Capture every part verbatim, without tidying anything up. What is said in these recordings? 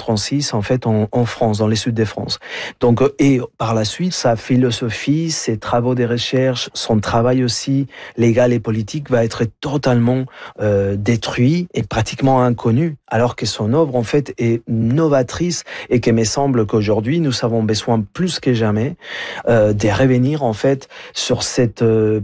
trente-six, en fait, en, en France, dans les sud de France. Donc, et par la suite, sa philosophie, ses travaux de recherche, son travail aussi légal et politique va être totalement euh, détruit et pratiquement inconnu, alors que son œuvre, en fait, est novatrice et qu'il me semble qu'aujourd'hui, nous avons besoin plus que jamais euh, de revenir, en fait, sur cette... Euh,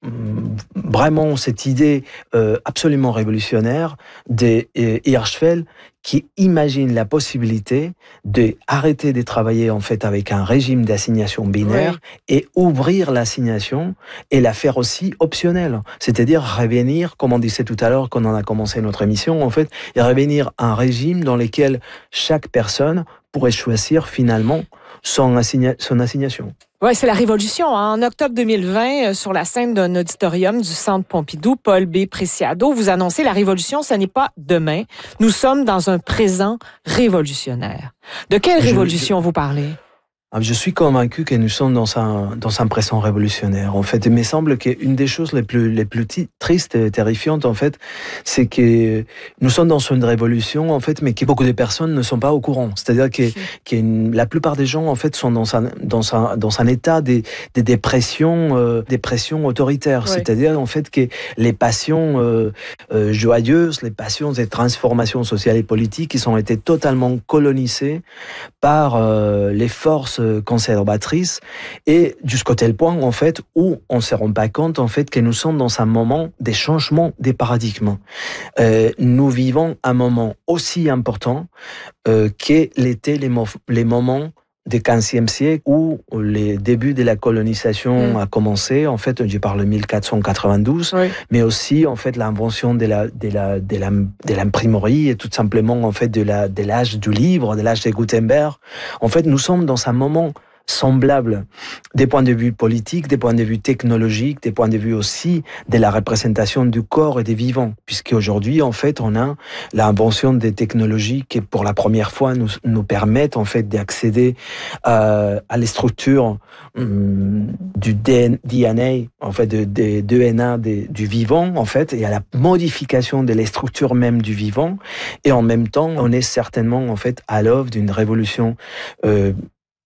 vraiment cette idée euh, absolument révolutionnaire de euh, Hirschfeld qui imagine la possibilité d'arrêter de travailler en fait avec un régime d'assignation binaire oui. et ouvrir l'assignation et la faire aussi optionnelle. C'est-à-dire revenir, comme on disait tout à l'heure quand on a commencé notre émission, en fait, et revenir à un régime dans lequel chaque personne pourrait choisir finalement son, assigna- son assignation. Oui, c'est la révolution. En octobre deux mille vingt, sur la scène d'un auditorium du Centre Pompidou, Paul B. Preciado, vous annoncez la révolution, ce n'est pas demain. Nous sommes dans un présent révolutionnaire. De quelle révolution je, je... vous parlez? Je suis convaincu que nous sommes dans un, dans un présent révolutionnaire. En fait, il me semble qu'une des choses les plus, les plus t- tristes et terrifiantes, en fait, c'est que nous sommes dans une révolution, en fait, mais que beaucoup de personnes ne sont pas au courant. C'est-à-dire que, que une, la plupart des gens, en fait, sont dans un, dans un, dans un état de, de dépression, euh, dépression autoritaire. Oui. C'est-à-dire, en fait, que les passions euh, euh, joyeuses, les passions des transformations sociales et politiques, qui ont été totalement colonisées par euh, les forces conservatrice et jusqu'au tel point en fait où on se rend pas compte en fait que nous sommes dans un moment des changements des paradigmes. Euh, nous vivons un moment aussi important euh, que l'étaient les, mo- les moments du quinzième siècle où les débuts de la colonisation mmh. a commencé, en fait, je parle de mille quatre cent quatre-vingt-douze, oui. mais aussi, en fait, l'invention de la, de la, de la, de l'imprimerie et tout simplement, en fait, de la, de l'âge du livre, de l'âge de Gutenberg. En fait, nous sommes dans un moment semblable des points de vue politiques, des points de vue technologiques, des points de vue aussi de la représentation du corps et des vivants, puisqu'aujourd'hui, en fait, on a l'invention des technologies qui, pour la première fois, nous, nous permettent, en fait, d'accéder euh, à les structures hum, du D N A, en fait, de, de, de D N A de, du vivant, en fait, et à la modification de les structures même du vivant, et en même temps, on est certainement, en fait, à l'œuvre d'une révolution euh,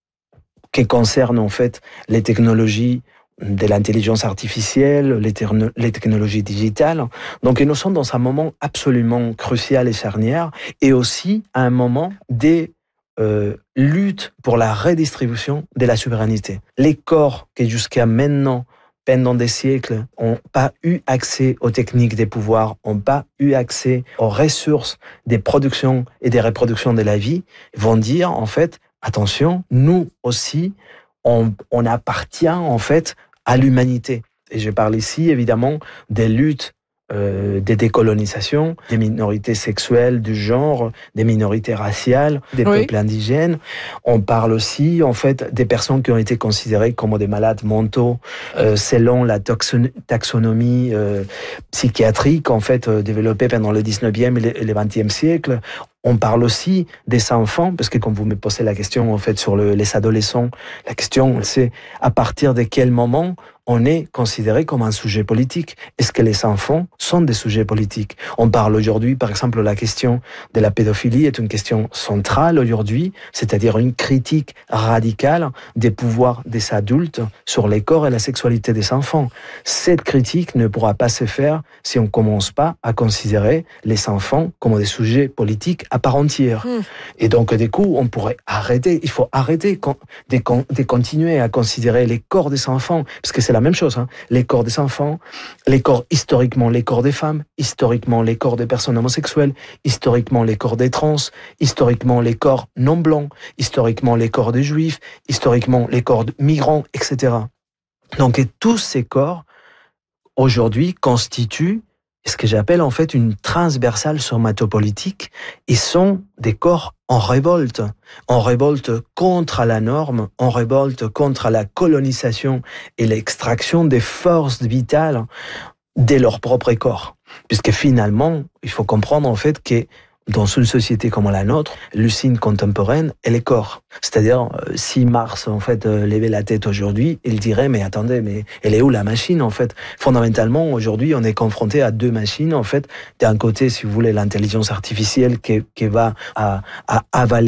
qui concerne en fait les technologies de l'intelligence artificielle, les, terno- les technologies digitales. Donc nous sommes dans un moment absolument crucial et charnière, et aussi à un moment des euh, luttes pour la redistribution de la souveraineté. Les corps qui jusqu'à maintenant, pendant des siècles, n'ont pas eu accès aux techniques des pouvoirs, n'ont pas eu accès aux ressources des productions et des reproductions de la vie, vont dire en fait attention, nous aussi, on, on appartient en fait à l'humanité. Et je parle ici évidemment des luttes, euh, des décolonisations, des minorités sexuelles, du genre, des minorités raciales, des oui. peuples indigènes. On parle aussi en fait des personnes qui ont été considérées comme des malades mentaux euh, selon la taxon- taxonomie euh, psychiatrique en fait euh, développée pendant le dix-neuvième et le vingtième siècle. On parle aussi des enfants, parce que quand vous me posez la question en fait sur le, les adolescents, la question c'est à partir de quel moment on est considéré comme un sujet politique. Est-ce que les enfants sont des sujets politiques? On parle aujourd'hui, par exemple, la question de la pédophilie est une question centrale aujourd'hui, c'est-à-dire une critique radicale des pouvoirs des adultes sur les corps et la sexualité des enfants. Cette critique ne pourra pas se faire si on ne commence pas à considérer les enfants comme des sujets politiques à part entière. Mmh. Et donc, du coup, on pourrait arrêter, il faut arrêter de, de continuer à considérer les corps des enfants, parce que c'est la même chose, hein. Les corps des enfants, les corps historiquement, les corps des femmes, historiquement les corps des personnes homosexuelles, historiquement les corps des trans, historiquement les corps non blancs, historiquement les corps des juifs, historiquement les corps de migrants, et cetera. Donc, et tous ces corps, aujourd'hui, constituent ce que j'appelle en fait une transversale somatopolitique et sont des corps en révolte, en révolte contre la norme, en révolte contre la colonisation et l'extraction des forces vitales de leur propre corps. Puisque finalement, il faut comprendre en fait que dans une société comme la nôtre, l'usine contemporaine, elle est corps. C'est-à-dire, si Marx, en fait, levait la tête aujourd'hui, il dirait, mais attendez, mais elle est où la machine, en fait? Fondamentalement, aujourd'hui, on est confronté à deux machines, en fait. D'un côté, si vous voulez, l'intelligence artificielle qui, qui va à, à avaler